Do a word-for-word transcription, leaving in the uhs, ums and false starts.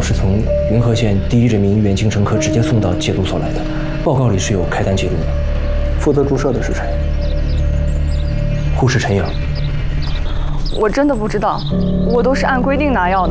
是从云和县第一人民医院精神科直接送到戒毒所来的，报告里是有开单记录的。负责注射的是谁？护士陈阳。 我真的不知道，我都是按规定拿药的。